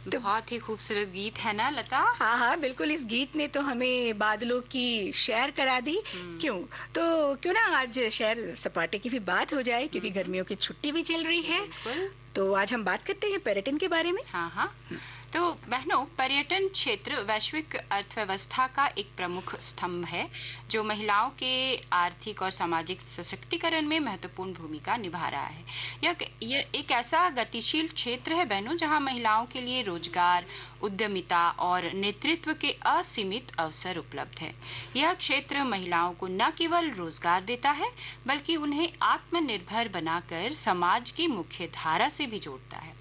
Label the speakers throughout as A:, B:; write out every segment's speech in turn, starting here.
A: तो
B: बहुत ही खूबसूरत गीत है ना लता?
A: हाँ हाँ बिल्कुल, इस गीत ने तो हमें बादलों की सैर करा दी। क्यों तो क्यों ना आज सैर सपाटे की भी बात हो जाए, क्योंकि गर्मियों की छुट्टी भी चल रही है।
B: बिल्कुल।
A: तो आज हम बात करते हैं पर्यटन के बारे में।
B: हाँ हाँ। तो बहनों, पर्यटन क्षेत्र वैश्विक अर्थव्यवस्था का एक प्रमुख स्तंभ है जो महिलाओं के आर्थिक और सामाजिक सशक्तिकरण में महत्वपूर्ण भूमिका निभा रहा है। यह एक ऐसा गतिशील क्षेत्र है बहनों जहां महिलाओं के लिए रोजगार, उद्यमिता और नेतृत्व के असीमित अवसर उपलब्ध है। यह क्षेत्र महिलाओं को न केवल रोजगार देता है बल्कि उन्हें आत्मनिर्भर बनाकर समाज की मुख्य धारा से भी जोड़ता है।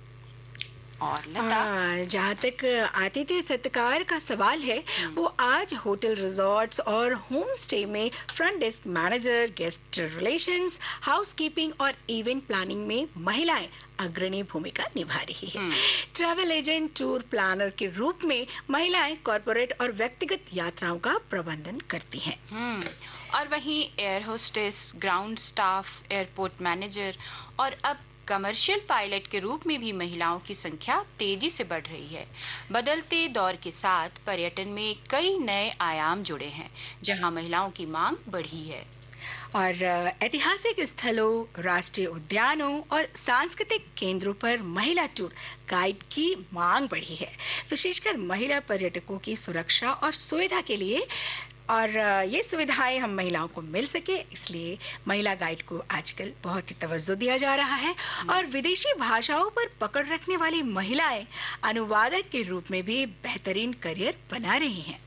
B: और लता,
A: जहाँ तक आतिथ्य सत्कार का सवाल है, वो आज होटल, रिजॉर्ट्स और होम स्टे में front desk manager, guest relations, housekeeping और इवेंट प्लानिंग में महिलाएं अग्रणी भूमिका निभा रही है। ट्रैवल एजेंट, टूर प्लानर के रूप में महिलाएं कॉर्पोरेट और व्यक्तिगत यात्राओं का प्रबंधन करती हैं।
B: और वहीं air hostess, ground staff, airport manager और अब कमर्शियल पायलट के रूप में भी महिलाओं की संख्या तेजी से बढ़ रही है। बदलते दौर के साथ पर्यटन में कई नए आयाम जुड़े हैं जहां महिलाओं की मांग बढ़ी है।
A: और ऐतिहासिक स्थलों, राष्ट्रीय उद्यानों और सांस्कृतिक केंद्रों पर महिला टूर गाइड की मांग बढ़ी है, विशेषकर महिला पर्यटकों की सुरक्षा और सुविधा के लिए। और ये सुविधाएं हम महिलाओं को मिल सके, इसलिए महिला गाइड को आजकल बहुत ही तवज्जो दिया जा रहा है। और विदेशी भाषाओं पर पकड़ रखने वाली महिलाएं अनुवादक के रूप में भी बेहतरीन करियर बना रही हैं।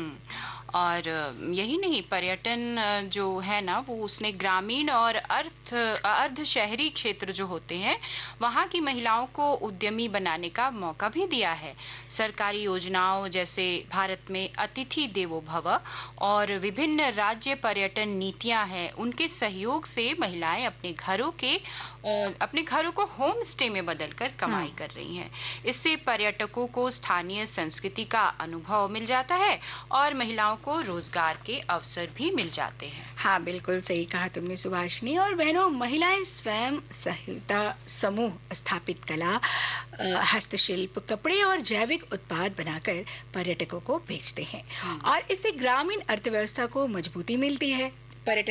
B: और यही नहीं, पर्यटन जो है ना, वो उसने ग्रामीण और अर्ध शहरी क्षेत्र जो होते हैं वहाँ की महिलाओं को उद्यमी बनाने का मौका भी दिया है। सरकारी योजनाओं जैसे भारत में अतिथि देवो भव और विभिन्न राज्य पर्यटन नीतियां हैं, उनके सहयोग से महिलाएं अपने घरों को होम स्टे में बदलकर कमाई कर रही हैं। इससे पर्यटकों को स्थानीय संस्कृति का अनुभव मिल जाता है और महिलाओं को रोजगार के अवसर भी मिल जाते हैं।
A: हाँ बिल्कुल सही कहा तुमने सुभाषिनी। और बहनों, महिलाएं स्वयं सहायता समूह स्थापित कला, हस्तशिल्प, कपड़े और जैविक उत्पाद बनाकर पर्यटकों को बेचते हैं और इससे ग्रामीण अर्थव्यवस्था को मजबूती मिलती है। पर्यटन